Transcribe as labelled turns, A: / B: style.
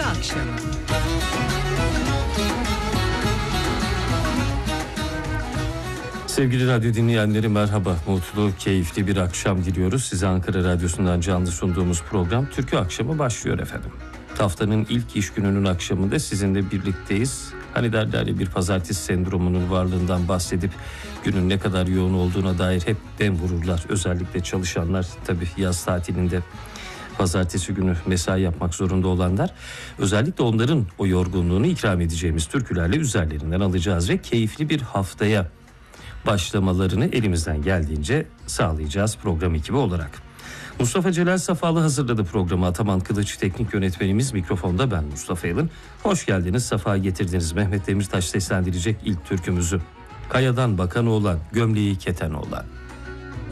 A: akşamı.
B: Sevgili radyo dinleyenleri merhaba, mutlu, keyifli bir akşam diliyoruz. Size Ankara Radyosu'ndan canlı sunduğumuz program Türkü Akşamı başlıyor efendim. Haftanın ilk iş gününün akşamında sizinle birlikteyiz. Hani derler ya, bir pazartesi sendromunun varlığından bahsedip günün ne kadar yoğun olduğuna dair hep dem vururlar. Özellikle çalışanlar, tabii yaz tatilinde pazartesi günü mesai yapmak zorunda olanlar. Özellikle onların o yorgunluğunu ikram edeceğimiz türkülerle üzerlerinden alacağız ve keyifli bir haftaya başlamalarını elimizden geldiğince sağlayacağız program ekibi olarak. Mustafa Celal Safalı hazırladı programı. Ataman Kılıç teknik yönetmenimiz, mikrofonda ben Mustafa Yalın. Hoş geldiniz, safa getirdiniz. Mehmet Demirtaş seslendirecek ilk türkümüzü. Kayadan bakan oğlan, gömleği keten oğlan.